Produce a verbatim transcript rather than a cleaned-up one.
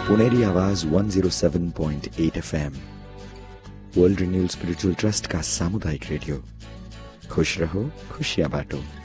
पुनेरी आवाज एक सौ सात पॉइंट आठ FM, world renewal spiritual trust का सामुदायिक रेडियो। खुश रहो, खुशियां बांटो।